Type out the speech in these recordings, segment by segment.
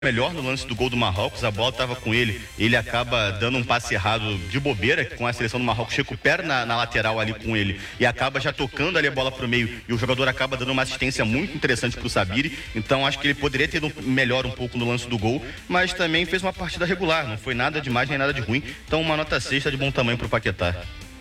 melhor no lance do gol do Marrocos, a bola estava com ele acaba dando um passe errado de bobeira com a seleção do Marrocos, recupera na lateral ali com ele e acaba já tocando ali a bola pro meio e o jogador acaba dando uma assistência muito interessante pro Sabiri. Então acho que ele poderia ter ido melhor um pouco no lance do gol, mas também fez uma partida regular, não foi nada demais nem nada de ruim, então uma nota 6 de bom tamanho pro Paquetá.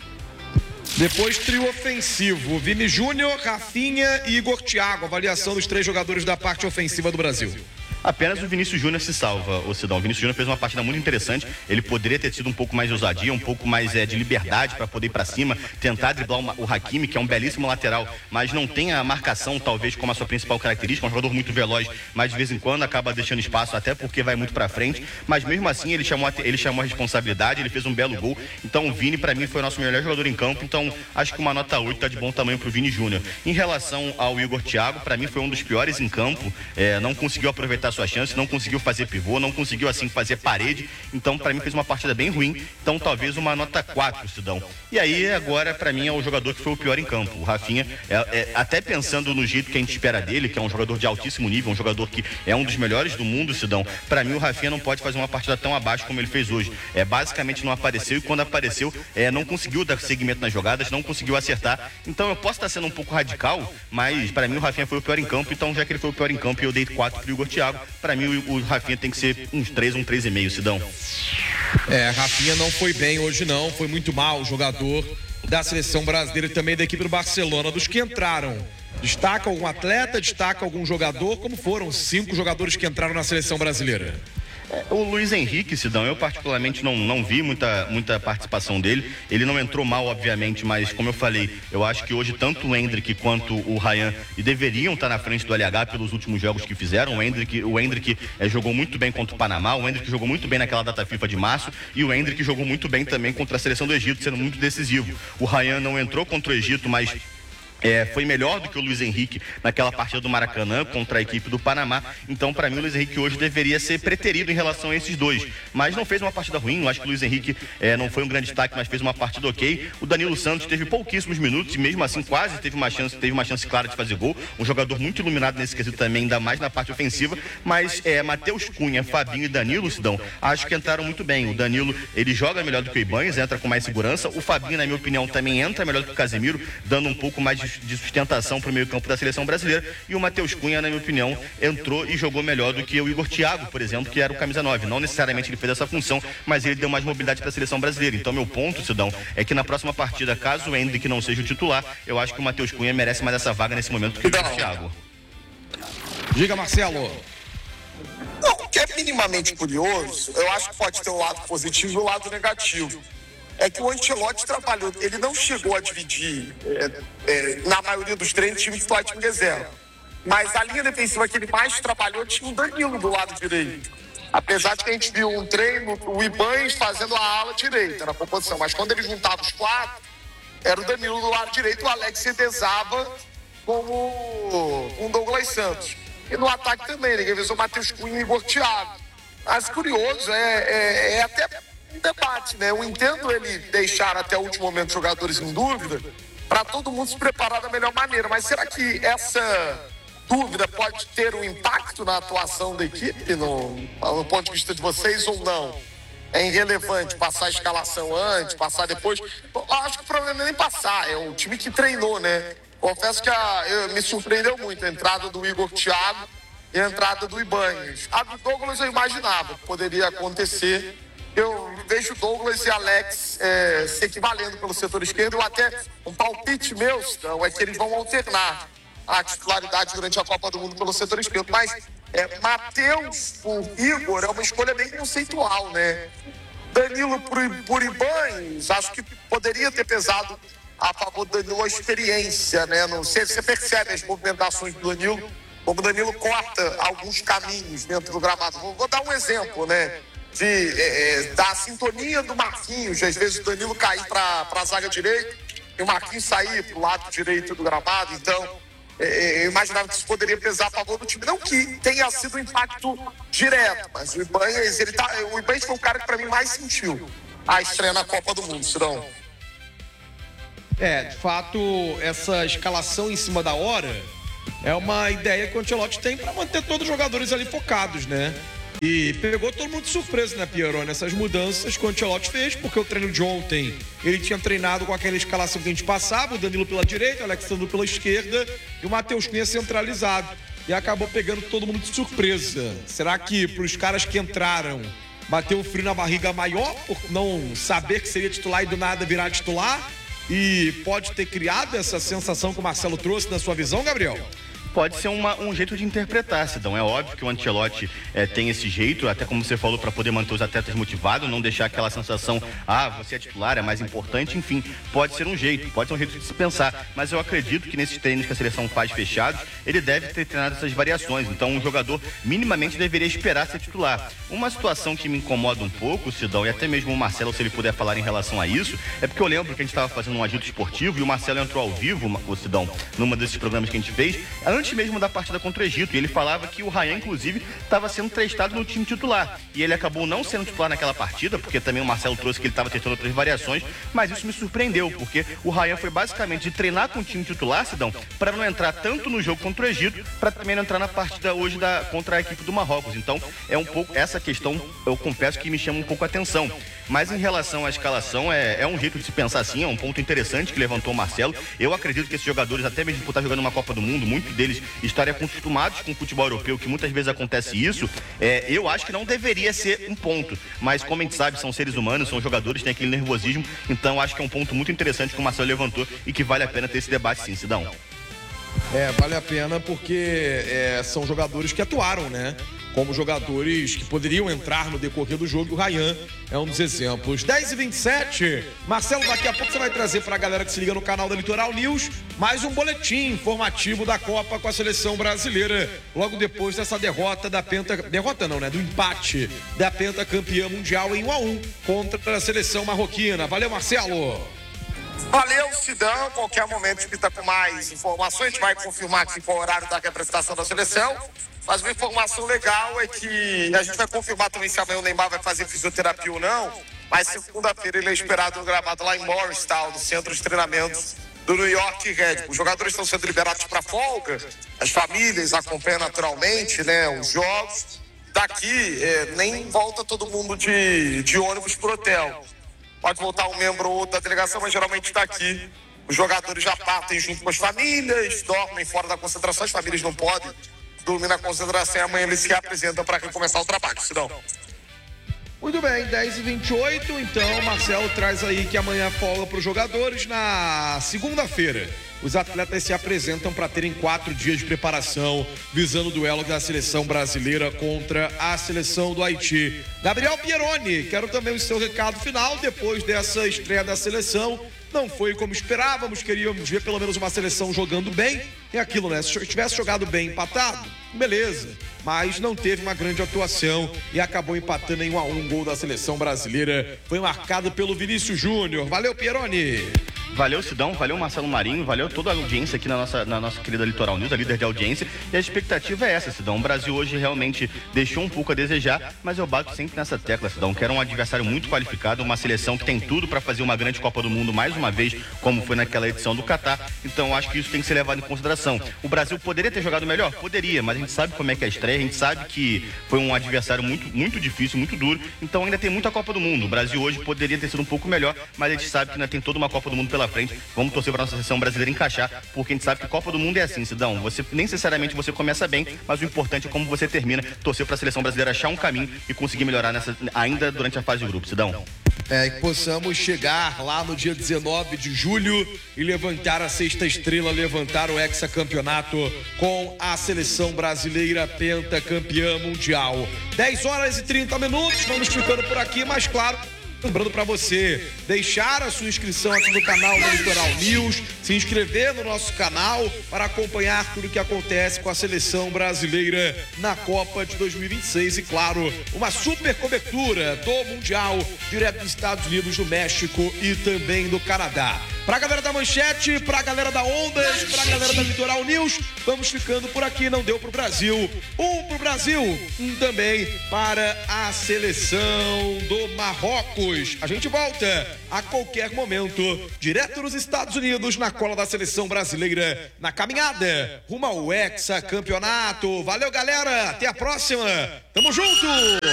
Depois, trio ofensivo: Vini Júnior, Rafinha e Igor Thiago. Avaliação dos três jogadores da parte ofensiva do Brasil. Apenas o Vinícius Júnior se salva, o Sidão. O Vinícius Júnior fez uma partida muito interessante. Ele poderia ter tido um pouco mais de ousadia, um pouco mais de liberdade para poder ir para cima, tentar driblar o Hakimi, que é um belíssimo lateral, mas não tem a marcação, talvez, como a sua principal característica. É um jogador muito veloz, mas de vez em quando acaba deixando espaço, até porque vai muito para frente. Mas mesmo assim, ele chamou a responsabilidade, ele fez um belo gol. Então, o Vini, para mim, foi o nosso melhor jogador em campo. Então, acho que uma nota 8 está de bom tamanho para o Vini Júnior. Em relação ao Igor Thiago, para mim, foi um dos piores em campo. Não conseguiu aproveitar sua chance, não conseguiu fazer pivô, não conseguiu assim fazer parede, então para mim fez uma partida bem ruim, então talvez uma nota 4, Sidão. E aí agora para mim é o jogador que foi o pior em campo, o Rafinha, até pensando no jeito que a gente espera dele, que é um jogador de altíssimo nível, um jogador que é um dos melhores do mundo, Sidão, para mim o Rafinha não pode fazer uma partida tão abaixo como ele fez hoje, basicamente não apareceu e quando apareceu não conseguiu dar seguimento nas jogadas, não conseguiu acertar, então eu posso estar sendo um pouco radical, mas para mim o Rafinha foi o pior em campo, então já que ele foi o pior em campo eu dei 4 pro Igor Thiago, para mim o Rafinha tem que ser uns 3, um 3,5, Sidão. Rafinha não foi bem hoje não, foi muito mal o jogador da seleção brasileira e também da equipe do Barcelona. Dos que entraram, destaca algum atleta, destaca algum jogador? Como foram 5 jogadores que entraram na seleção brasileira? O Luiz Henrique, Sidão, eu particularmente não vi muita participação dele. Ele não entrou mal, obviamente, mas como eu falei, eu acho que hoje tanto o Endrick quanto o Ryan deveriam estar na frente do LH pelos últimos jogos que fizeram. O Endrick jogou muito bem contra o Panamá, o Endrick jogou muito bem naquela data FIFA de março e o Endrick jogou muito bem também contra a seleção do Egito, sendo muito decisivo. O Ryan não entrou contra o Egito, mas foi melhor do que o Luiz Henrique naquela partida do Maracanã contra a equipe do Panamá. Então, para mim, o Luiz Henrique hoje deveria ser preterido em relação a esses dois. Mas não fez uma partida ruim. Eu acho que o Luiz Henrique não foi um grande destaque, mas fez uma partida ok. O Danilo Santos teve pouquíssimos minutos e mesmo assim quase teve uma chance clara de fazer gol. Um jogador muito iluminado nesse quesito também, ainda mais na parte ofensiva. Mas Matheus Cunha, Fabinho e Danilo, Sidão, acho que entraram muito bem. O Danilo, ele joga melhor do que o Ibanez, entra com mais segurança. O Fabinho, na minha opinião, também entra melhor do que o Casemiro, dando um pouco mais de sustentação para o meio campo da seleção brasileira, e o Matheus Cunha, na minha opinião, entrou e jogou melhor do que o Igor Thiago, por exemplo, que era o camisa 9. Não necessariamente ele fez essa função, mas ele deu mais mobilidade para a seleção brasileira. Então meu ponto, Sidão, é que na próxima partida, caso o Endrick não seja o titular, eu acho que o Matheus Cunha merece mais essa vaga nesse momento do que o Igor Thiago. Diga, Marcelo. Não, o que é minimamente curioso, eu acho que pode ter um lado positivo e um lado negativo. É que o Ancelotti trabalhou, ele não chegou a dividir, na maioria dos treinos, time titular e time reserva. Mas a linha defensiva que ele mais trabalhou tinha o Danilo do lado direito. Apesar de que a gente viu um treino, o Ibanez fazendo a ala direita na composição. Mas quando ele juntava os 4, era o Danilo do lado direito e o Alex redesava como o Douglas Santos. E no ataque também, ninguém viu o Matheus Cunha e o Igor Thiago. Mas curioso, é até um debate, né? Eu entendo ele deixar até o último momento jogadores em dúvida para todo mundo se preparar da melhor maneira, mas será que essa dúvida pode ter um impacto na atuação da equipe no ponto de vista de vocês ou não? É irrelevante passar a escalação antes, passar depois? Eu acho que o problema é nem passar, é o time que treinou, né? Confesso que me surpreendeu muito a entrada do Igor Thiago e a entrada do Ibanez. A do Douglas eu imaginava que poderia acontecer. Eu vejo Douglas e Alex se equivalendo pelo setor esquerdo. Ou até um palpite meu, então, é que eles vão alternar a titularidade durante a Copa do Mundo pelo setor esquerdo. Mas Matheus por Igor é uma escolha bem conceitual, né? Danilo por Ibanez, acho que poderia ter pesado a favor do Danilo a experiência, né? Não sei se você percebe as movimentações do Danilo, como o Danilo corta alguns caminhos dentro do gramado. Vou dar um exemplo, né? Da sintonia do Marquinhos, de às vezes o Danilo cair para a zaga direita e o Marquinhos sair para o lado direito do gramado. Então, eu imaginava que isso poderia pesar a favor do time. Não que tenha sido um impacto direto, mas o Ibanez foi o cara que para mim mais sentiu a estreia na Copa do Mundo, Cirão. De fato, essa escalação em cima da hora é uma ideia que o Ancelotti tem para manter todos os jogadores ali focados, né? E pegou todo mundo de surpresa, né, Pierroni, nessas mudanças que o Ancelotti fez, porque o treino de ontem, ele tinha treinado com aquela escalação que a gente passava, o Danilo pela direita, o Alexandre pela esquerda e o Matheus Cunha centralizado. E acabou pegando todo mundo de surpresa. Será que para os caras que entraram, bateu um frio na barriga maior por não saber que seria titular e do nada virar titular? E pode ter criado essa sensação que o Marcelo trouxe na sua visão, Gabriel? Pode ser um jeito de interpretar, Sidão. É óbvio que o Ancelotti tem esse jeito, até como você falou, para poder manter os atletas motivados, não deixar aquela sensação, você é titular, é mais importante, enfim, pode ser um jeito de se pensar. Mas eu acredito que nesses treinos que a seleção faz fechados, ele deve ter treinado essas variações. Então, um jogador minimamente deveria esperar ser titular. Uma situação que me incomoda um pouco, Sidão, e até mesmo o Marcelo, se ele puder falar em relação a isso, é porque eu lembro que a gente estava fazendo um agito esportivo e o Marcelo entrou ao vivo, o Sidão, numa desses programas que a gente fez, antes mesmo da partida contra o Egito, e ele falava que o Ryan, inclusive, estava sendo testado no time titular, e ele acabou não sendo titular naquela partida, porque também o Marcelo trouxe que ele estava testando outras variações, mas isso me surpreendeu, porque o Ryan foi basicamente de treinar com o time titular, Sidão, para não entrar tanto no jogo contra o Egito, para também não entrar na partida hoje contra a equipe do Marrocos. Então, é um pouco essa questão, eu confesso que me chama um pouco a atenção. Mas em relação à escalação, é um jeito de se pensar assim, é um ponto interessante que levantou o Marcelo. Eu acredito que esses jogadores, até mesmo por estar jogando uma Copa do Mundo, muitos deles estarem acostumados com o futebol europeu, que muitas vezes acontece isso, eu acho que não deveria ser um ponto. Mas como a gente sabe, são seres humanos, são jogadores, tem aquele nervosismo, então acho que é um ponto muito interessante que o Marcelo levantou e que vale a pena ter esse debate sim, Sidão. Vale a pena porque são jogadores que atuaram, né? Como jogadores que poderiam entrar no decorrer do jogo, o Ryan é um dos exemplos. 10h27, Marcelo, daqui a pouco você vai trazer para a galera que se liga no canal da Litoral News mais um boletim informativo da Copa com a seleção brasileira, logo depois dessa derrota do empate da pentacampeã mundial em 1-1 contra a seleção marroquina. Valeu, Marcelo! Valeu, Sidão. Qualquer momento a gente está com mais informações, a gente vai confirmar que for o horário da representação da seleção. Mas uma informação legal é que a gente vai confirmar também se amanhã o Neymar vai fazer fisioterapia ou não. Mas segunda-feira ele é esperado no gramado lá em Morristown, no centro de treinamentos do New York Red Bull. Os jogadores estão sendo liberados para folga, as famílias acompanham naturalmente, né, os jogos. Daqui nem volta todo mundo de ônibus pro hotel. Pode voltar um membro ou outro da delegação, mas geralmente está aqui. Os jogadores já partem junto com as famílias, dormem fora da concentração, as famílias não podem dormir na concentração e amanhã eles se apresentam para recomeçar o trabalho, Sidão. Muito bem, 10h28, então o Marcelo traz aí que amanhã folga para os jogadores. Na segunda-feira, os atletas se apresentam para terem 4 dias de preparação, visando o duelo da seleção brasileira contra a seleção do Haiti. Gabriel Pierroni, quero também o seu recado final depois dessa estreia da seleção. Não foi como esperávamos, queríamos ver pelo menos uma seleção jogando bem. É aquilo, né? Se tivesse jogado bem empatado, beleza. Mas não teve uma grande atuação e acabou empatando em 1-1. Gol da seleção brasileira foi marcado pelo Vinícius Júnior. Valeu, Pierroni! Valeu, Sidão, valeu, Marcelo Marinho, valeu toda a audiência aqui na nossa querida Litoral News, a líder de audiência. E a expectativa é essa, Sidão. O Brasil hoje realmente deixou um pouco a desejar, mas eu bato sempre nessa tecla, Sidão, que era um adversário muito qualificado, uma seleção que tem tudo para fazer uma grande Copa do Mundo mais uma vez, como foi naquela edição do Catar. Então, acho que isso tem que ser levado em consideração. O Brasil poderia ter jogado melhor? Poderia, mas a gente sabe como é que é a estreia, a gente sabe que foi um adversário muito, muito difícil, muito duro. Então, ainda tem muita Copa do Mundo. O Brasil hoje poderia ter sido um pouco melhor, mas a gente sabe que ainda tem toda uma Copa do Mundo pela frente. Vamos torcer para nossa seleção brasileira encaixar, porque a gente sabe que Copa do Mundo é assim, Sidão. Nem necessariamente você começa bem, mas o importante é como você termina. Torcer para a seleção brasileira achar um caminho e conseguir melhorar ainda durante a fase de grupo, Sidão. E que possamos chegar lá no dia 19 de julho e levantar a 6ª estrela, levantar o hexacampeonato com a seleção brasileira pentacampeã mundial. 10h30, vamos ficando por aqui, mas claro, lembrando para você deixar a sua inscrição aqui no canal da Litoral News, se inscrever no nosso canal para acompanhar tudo o que acontece com a seleção brasileira na Copa de 2026 e, claro, uma super cobertura do Mundial direto dos Estados Unidos, do México e também do Canadá. Pra galera da Manchete, pra galera da Ondas, pra galera da Litoral News, vamos ficando por aqui. Não deu pro Brasil. Um pro Brasil, um também para a seleção do Marrocos. A gente volta a qualquer momento, direto nos Estados Unidos, na cola da seleção brasileira, na caminhada rumo ao hexacampeonato. Valeu, galera. Até a próxima. Tamo junto.